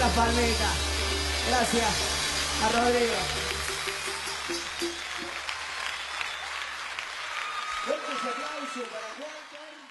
las palmitas. Gracias a Rodrigo. Fuertes aplausos para Juan Carlos.